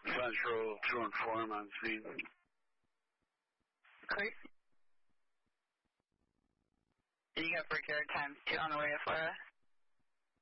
Central 2 and 4, I'm on scene. Clear. You got break air times 2 on the way to Florida.